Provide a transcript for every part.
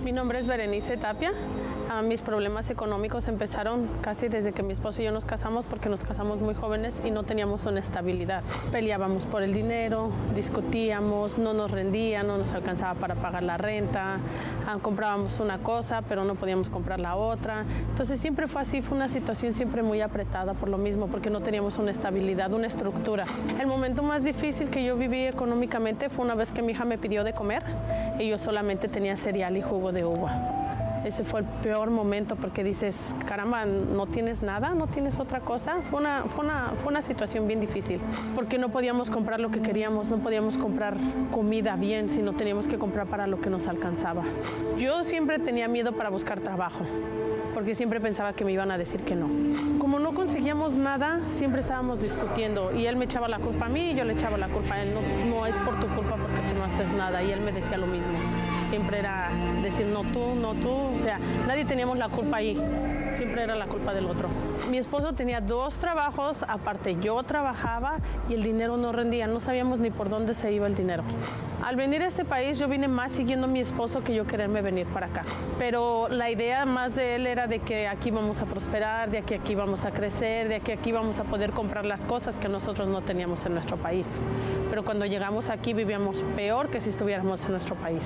Mi nombre es Berenice Tapia. Mis problemas económicos empezaron casi desde que mi esposo y yo nos casamos, porque nos casamos muy jóvenes y no teníamos una estabilidad. Peleábamos por el dinero, discutíamos, no nos rendía, no nos alcanzaba para pagar la renta, comprábamos una cosa pero no podíamos comprar la otra. Entonces siempre fue así, fue una situación siempre muy apretada por lo mismo, porque no teníamos una estabilidad, una estructura. El momento más difícil que yo viví económicamente fue una vez que mi hija me pidió de comer y yo solamente tenía cereal y jugo de uva. Ese fue el peor momento, porque dices, caramba, no tienes nada, no tienes otra cosa. Fue una situación bien difícil, porque no podíamos comprar lo que queríamos, no podíamos comprar comida bien, sino teníamos que comprar para lo que nos alcanzaba. Yo siempre tenía miedo para buscar trabajo, porque siempre pensaba que me iban a decir que no. Como no conseguíamos nada, siempre estábamos discutiendo, y él me echaba la culpa a mí y yo le echaba la culpa a él. No es por tu culpa porque tú no haces nada, y él me decía lo mismo. Siempre era decir no tú, o sea, nadie teníamos la culpa ahí, siempre era la culpa del otro. Mi esposo tenía 2 trabajos, aparte yo trabajaba y el dinero no rendía, no sabíamos ni por dónde se iba el dinero. Al venir a este país yo vine más siguiendo a mi esposo que yo quererme venir para acá, pero la idea más de él era de que aquí vamos a prosperar, de que aquí vamos a crecer, de que aquí vamos a poder comprar las cosas que nosotros no teníamos en nuestro país. Pero cuando llegamos aquí vivíamos peor que si estuviéramos en nuestro país.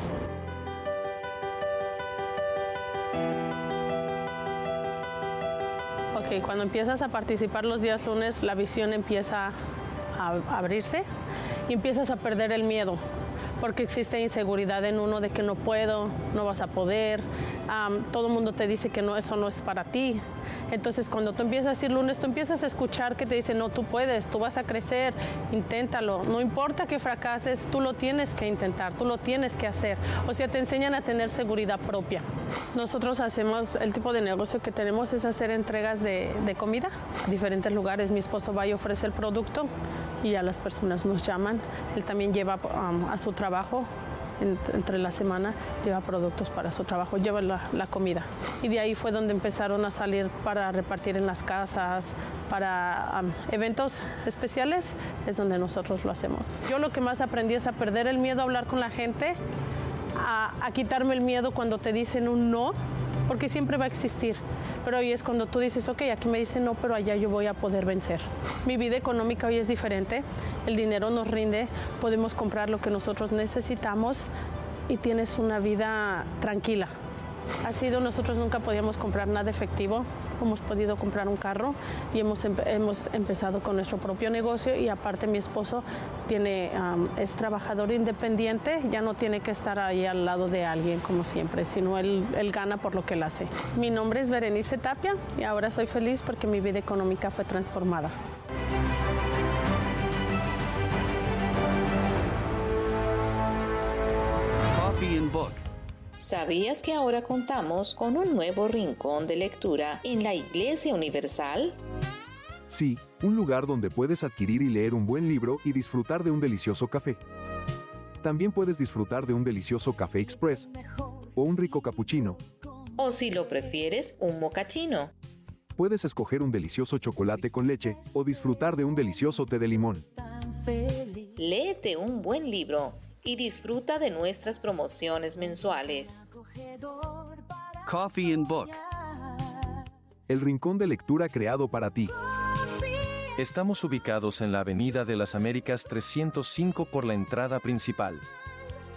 Ok, cuando empiezas a participar los días lunes, la visión empieza a abrirse y empiezas a perder el miedo, porque existe inseguridad en uno de que no puedo, no vas a poder, todo el mundo te dice que no, eso no es para ti. Entonces cuando tú empiezas a ir lunes, tú empiezas a escuchar que te dicen, no, tú puedes, tú vas a crecer, inténtalo, no importa que fracases, tú lo tienes que intentar, tú lo tienes que hacer. O sea, te enseñan a tener seguridad propia. Nosotros hacemos, el tipo de negocio que tenemos es hacer entregas de comida a diferentes lugares. Mi esposo va y ofrece el producto y ya las personas nos llaman. Él también lleva a su trabajo. Entre la semana lleva productos para su trabajo, lleva la comida. Y de ahí fue donde empezaron a salir para repartir en las casas, para eventos especiales, es donde nosotros lo hacemos. Yo lo que más aprendí es a perder el miedo a hablar con la gente, a quitarme el miedo cuando te dicen un no, porque siempre va a existir. Pero hoy es cuando tú dices, ok, aquí me dicen no, pero allá yo voy a poder vencer. Mi vida económica hoy es diferente, el dinero nos rinde, podemos comprar lo que nosotros necesitamos y tienes una vida tranquila. Nosotros nunca podíamos comprar nada efectivo, hemos podido comprar un carro y hemos empezado con nuestro propio negocio, y aparte mi esposo es trabajador independiente, ya no tiene que estar ahí al lado de alguien como siempre, sino él gana por lo que él hace. Mi nombre es Berenice Tapia y ahora soy feliz porque mi vida económica fue transformada. Coffee and Book. ¿Sabías que ahora contamos con un nuevo rincón de lectura en la Iglesia Universal? Sí, un lugar donde puedes adquirir y leer un buen libro y disfrutar de un delicioso café. También puedes disfrutar de un delicioso café express o un rico cappuccino. O si lo prefieres, un mocachino. Puedes escoger un delicioso chocolate con leche o disfrutar de un delicioso té de limón. Léete un buen libro y disfruta de nuestras promociones mensuales. Coffee and Book. El rincón de lectura creado para ti. Estamos ubicados en la Avenida de las Américas 305 por la entrada principal.